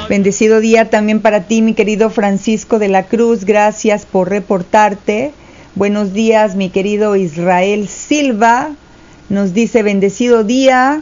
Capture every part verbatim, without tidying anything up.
Bendecido día también para ti, mi querido Francisco de la Cruz. Gracias por reportarte. Buenos días, mi querido Israel Silva. Nos dice bendecido día.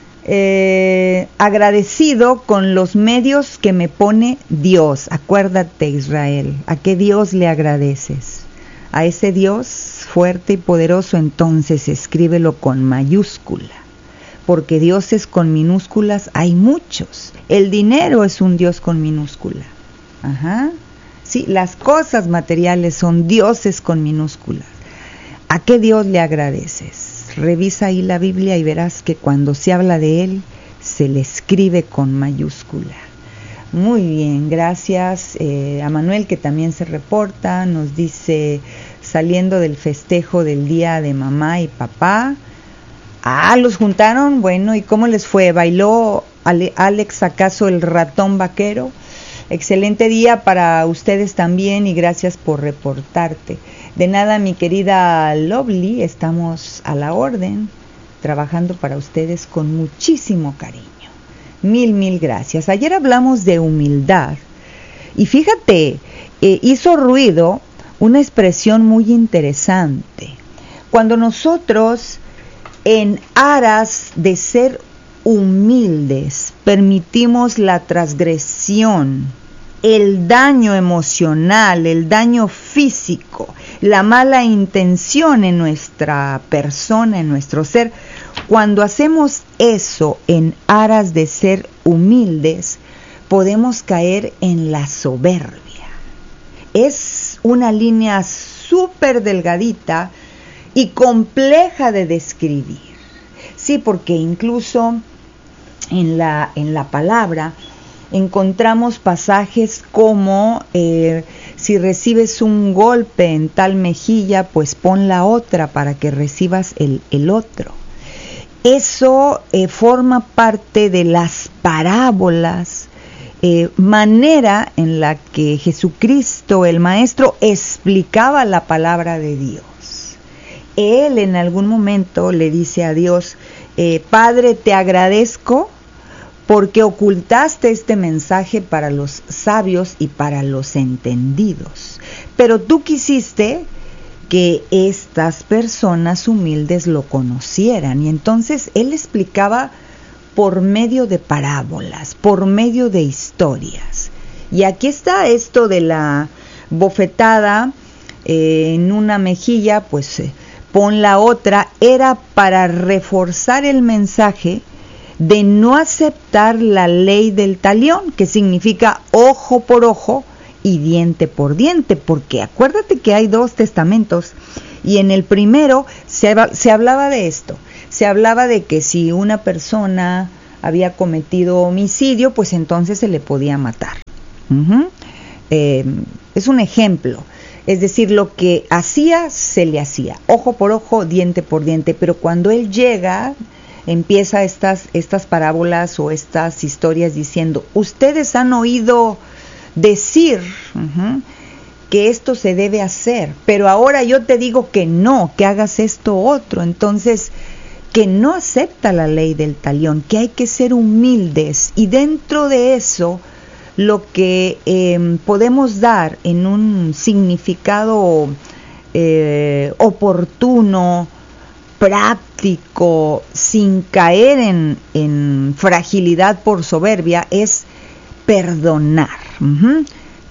Eh, agradecido con los medios que me pone Dios. Acuérdate, Israel, ¿a qué Dios le agradeces? A ese Dios fuerte y poderoso, entonces escríbelo con mayúscula, porque dioses con minúsculas hay muchos. El dinero es un Dios con minúscula. Ajá. Sí, las cosas materiales son dioses con minúsculas. ¿A qué Dios le agradeces? Revisa ahí la Biblia y verás que cuando se habla de Él, se le escribe con mayúscula. Muy bien, gracias eh, a Manuel, que también se reporta. Nos dice, saliendo del festejo del día de mamá y papá. Ah, ¿los juntaron? Bueno, ¿y cómo les fue? ¿Bailó Ale- Alex acaso el ratón vaquero? Excelente día para ustedes también y gracias por reportarte. De nada, mi querida Lovely, estamos a la orden, trabajando para ustedes con muchísimo cariño. Mil, mil gracias. Ayer hablamos de humildad y fíjate, eh, hizo ruido una expresión muy interesante. Cuando nosotros, en aras de ser humildes, permitimos la transgresión, el daño emocional, el daño físico, la mala intención en nuestra persona, en nuestro ser, cuando hacemos eso en aras de ser humildes, podemos caer en la soberbia. Es una línea súper delgadita y compleja de describir. Sí, porque incluso en la, en la palabra encontramos pasajes como eh, si recibes un golpe en tal mejilla, pues pon la otra para que recibas el, el otro. Eso eh, forma parte de las parábolas, eh, manera en la que Jesucristo, el Maestro, explicaba la palabra de Dios. Él en algún momento le dice a Dios, eh, Padre, te agradezco porque ocultaste este mensaje para los sabios y para los entendidos. Pero tú quisiste que estas personas humildes lo conocieran. Y entonces él explicaba por medio de parábolas, por medio de historias. Y aquí está esto de la bofetada eh, en una mejilla, pues eh, pon la otra. Era para reforzar el mensaje de no aceptar la ley del talión, que significa ojo por ojo y diente por diente, porque acuérdate que hay dos testamentos, y en el primero se, se hablaba de esto, se hablaba de que si una persona había cometido homicidio, pues entonces se le podía matar. Uh-huh. Eh, es un ejemplo, es decir, lo que hacía, se le hacía, ojo por ojo, diente por diente, pero cuando él llega, empieza estas, estas parábolas o estas historias diciendo, ustedes han oído decir uh-huh, que esto se debe hacer, pero ahora yo te digo que no, que hagas esto otro. Entonces, que no acepta la ley del talión, que hay que ser humildes, y dentro de eso lo que eh, podemos dar en un significado eh, oportuno, práctico, sin caer en, en fragilidad por soberbia, es perdonar. Uh-huh.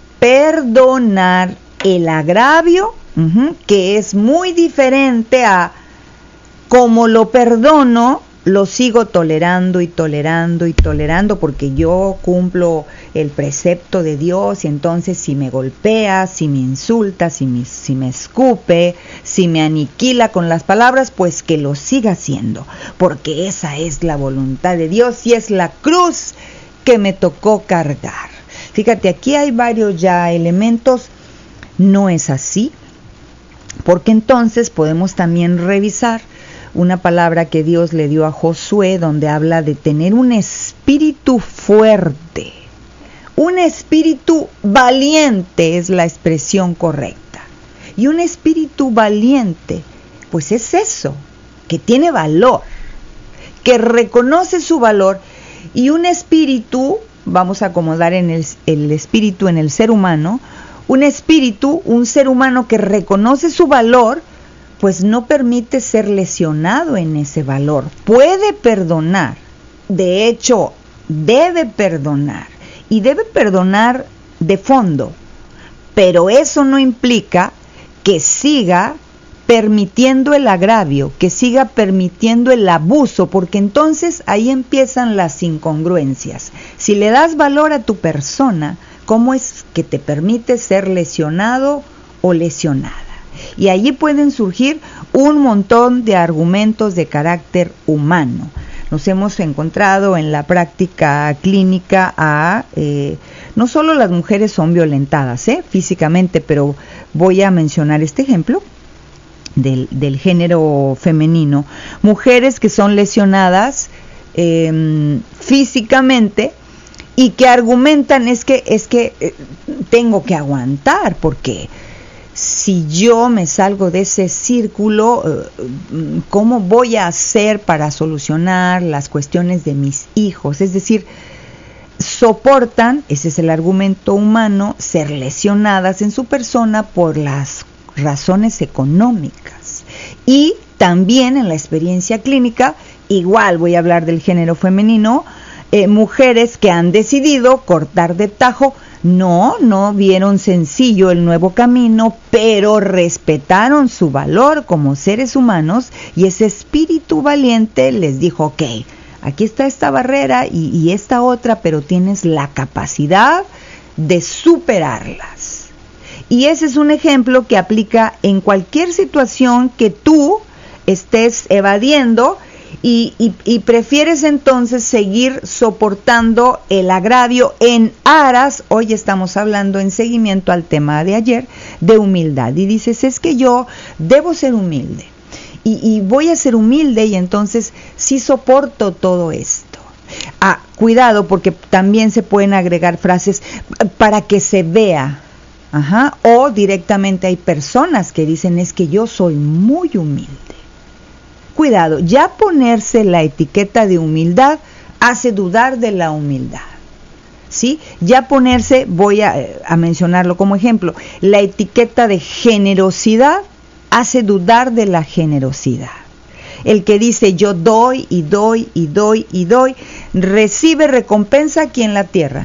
Perdonar el agravio, uh-huh, que es muy diferente a como lo perdono, lo sigo tolerando y tolerando y tolerando porque yo cumplo el precepto de Dios, y entonces si me golpea, si me insulta, si me, si me escupe, si me aniquila con las palabras, pues que lo siga haciendo, porque esa es la voluntad de Dios y es la cruz que me tocó cargar. Fíjate, aquí hay varios ya elementos. No es así, porque entonces podemos también revisar una palabra que Dios le dio a Josué, donde habla de tener un espíritu fuerte, un espíritu valiente es la expresión correcta. Y un espíritu valiente, pues es eso, que tiene valor, que reconoce su valor, y un espíritu vamos a acomodar en el, el espíritu, en el ser humano, un espíritu, un ser humano que reconoce su valor, pues no permite ser lesionado en ese valor. Puede perdonar, de hecho, debe perdonar, y debe perdonar de fondo, pero eso no implica que siga permitiendo el agravio, que siga permitiendo el abuso, porque entonces ahí empiezan las incongruencias. Si le das valor a tu persona, ¿cómo es que te permite ser lesionado o lesionada? Y allí pueden surgir un montón de argumentos de carácter humano. Nos hemos encontrado en la práctica clínica a, eh, no solo las mujeres son violentadas ¿eh? físicamente, pero voy a mencionar este ejemplo del, del género femenino. Mujeres que son lesionadas eh, físicamente y que argumentan es que, es que eh, tengo que aguantar, porque si yo me salgo de ese círculo, ¿cómo voy a hacer para solucionar las cuestiones de mis hijos? Es decir, soportan, ese es el argumento humano, ser lesionadas en su persona por las razones económicas. Y también en la experiencia clínica, igual voy a hablar del género femenino, eh, mujeres que han decidido cortar de tajo. No, no vieron sencillo el nuevo camino, pero respetaron su valor como seres humanos, y ese espíritu valiente les dijo, ok, aquí está esta barrera y, y esta otra, pero tienes la capacidad de superarlas. Y ese es un ejemplo que aplica en cualquier situación que tú estés evadiendo, Y, y, y prefieres entonces seguir soportando el agravio en aras, hoy estamos hablando en seguimiento al tema de ayer, de humildad. Y dices, es que yo debo ser humilde, y, y voy a ser humilde, y entonces sí soporto todo esto. Ah, cuidado, porque también se pueden agregar frases para que se vea. Ajá, o directamente hay personas que dicen, es que yo soy muy humilde. Cuidado, ya ponerse la etiqueta de humildad hace dudar de la humildad, ¿sí? Ya ponerse, voy a, a mencionarlo como ejemplo, la etiqueta de generosidad hace dudar de la generosidad. El que dice yo doy y doy y doy y doy, recibe recompensa aquí en la tierra.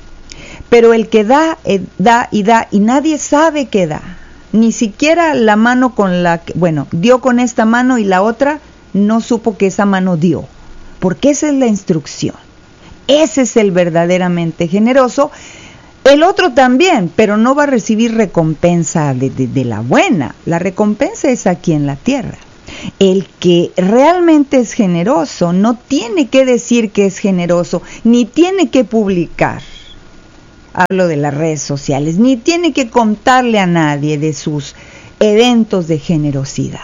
Pero el que da, eh, da y da y nadie sabe qué da. Ni siquiera la mano con la que, bueno, dio con esta mano y la otra no supo que esa mano dio, porque esa es la instrucción. Ese es el verdaderamente generoso. El otro también, pero no va a recibir recompensa de, de, de la buena. La recompensa es aquí en la tierra. El que realmente es generoso no tiene que decir que es generoso, ni tiene que publicar. Hablo de las redes sociales, ni tiene que contarle a nadie de sus eventos de generosidad.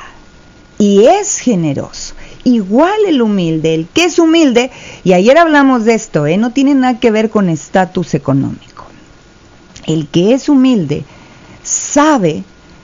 Y es generoso. Igual el humilde, el que es humilde, y ayer hablamos de esto, ¿eh? No tiene nada que ver con estatus económico. El que es humilde sabe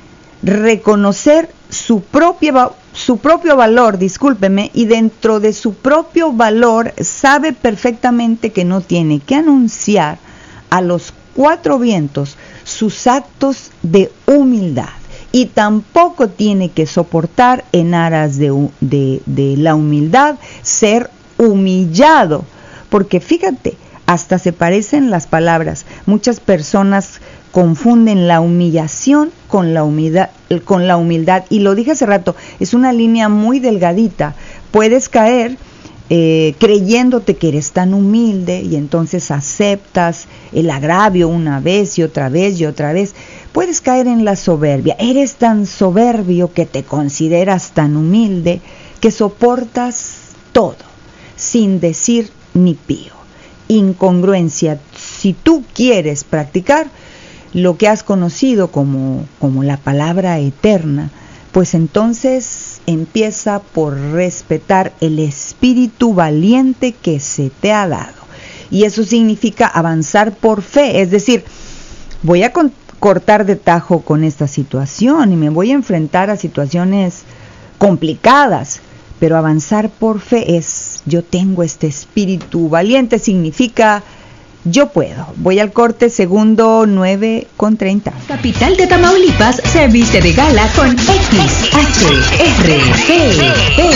reconocer su propio, su propio valor, discúlpeme, y dentro de su propio valor sabe perfectamente que no tiene que anunciar a los cuatro vientos sus actos de humildad, y tampoco tiene que soportar en aras de, de, de la humildad ser humillado, porque fíjate, hasta se parecen las palabras. Muchas personas confunden la humillación con la humildad, con la humildad, y lo dije hace rato, es una línea muy delgadita. Puedes caer Eh, creyéndote que eres tan humilde y entonces aceptas el agravio una vez y otra vez y otra vez. Puedes caer en la soberbia. Eres tan soberbio que te consideras tan humilde que soportas todo sin decir ni pío. Incongruencia. Si tú quieres practicar lo que has conocido como, como la palabra eterna, pues entonces empieza por respetar el espíritu valiente que se te ha dado. Y eso significa avanzar por fe, es decir, voy a con- cortar de tajo con esta situación y me voy a enfrentar a situaciones complicadas, pero avanzar por fe es, yo tengo este espíritu valiente, significa Yo puedo. Voy al corte, segundo nueve con treinta. Capital de Tamaulipas se viste de gala con X H R G P.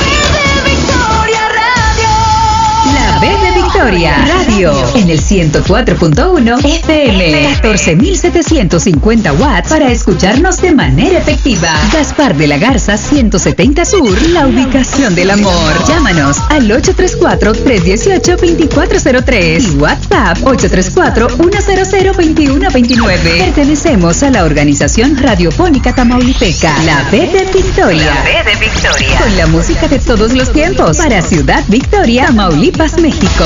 La B de Victoria Radio en el ciento cuatro punto uno F M, catorce mil setecientos cincuenta watts para escucharnos de manera efectiva. Gaspar de la Garza ciento setenta Sur, la ubicación del amor. Llámanos al ocho tres cuatro, tres uno ocho, dos cuatro cero tres y WhatsApp ocho tres cuatro, uno cero cero, dos uno dos nueve. Pertenecemos a la organización radiofónica tamaulipeca, la B de Victoria. La B de Victoria. Con la música de todos los tiempos para Ciudad Victoria, Tamaulipas, México.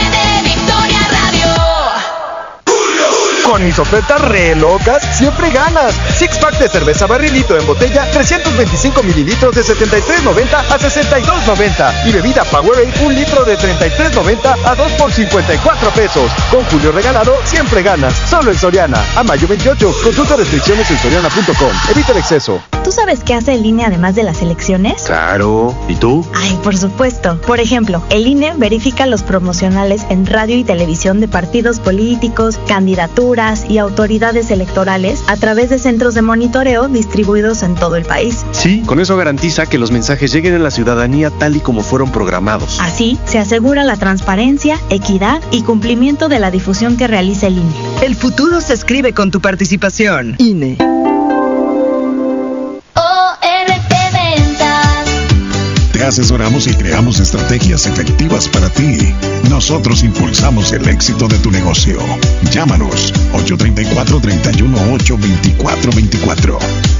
Con mis ofertas re locas, siempre ganas. Six pack de cerveza barrilito en botella, trescientos veinticinco mililitros de setenta y tres noventa a sesenta y dos noventa. Y bebida Powerade, un litro de treinta y tres noventa a dos por cincuenta y cuatro pesos. Con Julio regalado, siempre ganas. Solo en Soriana. A mayo veintiocho. Consulta restricciones en soriana punto com. Evita el exceso. ¿Tú sabes qué hace el I N E además de las elecciones? Claro. ¿Y tú? Ay, por supuesto. Por ejemplo, el I N E verifica los promocionales en radio y televisión de partidos políticos, candidaturas y autoridades electorales a través de centros de monitoreo distribuidos en todo el país. Sí, con eso garantiza que los mensajes lleguen a la ciudadanía tal y como fueron programados. Así, se asegura la transparencia, equidad y cumplimiento de la difusión que realiza el I N E. El futuro se escribe con tu participación. I N E. Te asesoramos y creamos estrategias efectivas para ti. Nosotros impulsamos el éxito de tu negocio. Llámanos ocho tres cuatro, tres uno ocho, dos cuatro dos cuatro.